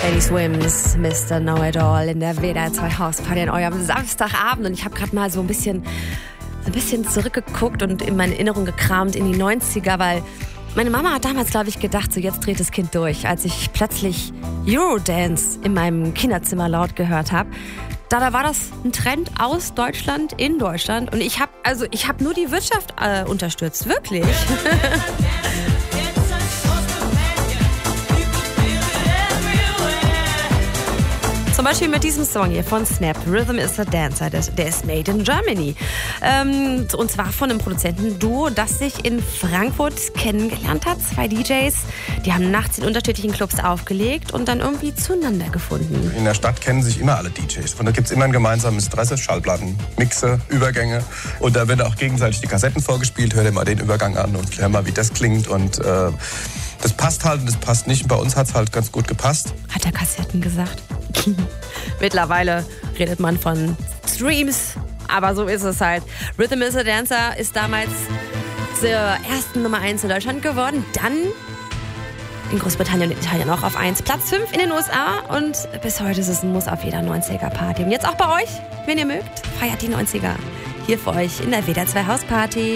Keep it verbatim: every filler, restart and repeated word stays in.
Lady Swims, Mister Know-It-All in der W D R zwei Hausparty an eurem Samstagabend. Und ich habe gerade mal so ein bisschen, ein bisschen zurückgeguckt und in meine Erinnerung gekramt in die neunziger, weil meine Mama hat damals, glaube ich, gedacht, so jetzt dreht das Kind durch, als ich plötzlich Eurodance in meinem Kinderzimmer laut gehört habe. Da, da war das ein Trend aus Deutschland in Deutschland und ich habe also ich habe nur die Wirtschaft äh, unterstützt, wirklich. Zum Beispiel mit diesem Song hier von Snap, Rhythm is a Dancer, der, der ist made in Germany. Ähm, und zwar von einem Produzentenduo, das sich in Frankfurt kennengelernt hat. Zwei D Js, die haben nachts in unterschiedlichen Clubs aufgelegt und dann irgendwie zueinander gefunden. In der Stadt kennen sich immer alle D Js. Und da gibt es immer ein gemeinsames Interesse, Schallplatten, Mixe, Übergänge. Und da werden auch gegenseitig die Kassetten vorgespielt. Hör dir mal den Übergang an und hör mal, wie das klingt. Und äh, das passt halt und das passt nicht. Und bei uns hat es halt ganz gut gepasst. Hat er Kassetten gesagt? Mittlerweile redet man von Streams, aber so ist es halt. Rhythm is a Dancer ist damals zur ersten Nummer eins in Deutschland geworden, dann in Großbritannien und Italien auch auf eins, Platz fünf in den U S A und bis heute ist es ein Muss auf jeder neunziger-Party. Und jetzt auch bei euch, wenn ihr mögt, feiert die neunziger hier für euch in der W D R zwei Hausparty.